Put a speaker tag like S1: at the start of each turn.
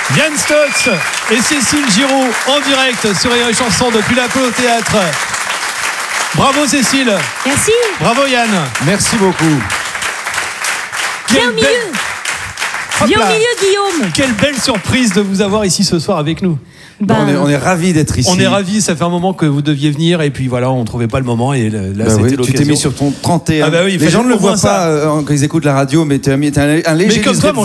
S1: Yann Stotz et Cécile Giraud en direct sur Rire et Chanson depuis la Pau au Théâtre. Bravo Cécile.
S2: Merci.
S1: Bravo Yann.
S3: Merci beaucoup.
S2: Viens au milieu. Viens au milieu, Guillaume.
S1: Quelle belle surprise de vous avoir ici ce soir avec nous.
S3: On est ravis d'être ici.
S1: On est ravis, ça fait un moment que vous deviez venir et puis voilà, on trouvait pas le moment et là c'était l'occasion.
S3: Tu t'es mis sur ton 31.
S1: Ah bah oui,
S3: les gens ne le voient pas quand ils écoutent la radio, mais tu as mis un léger
S1: mais comme toi, mon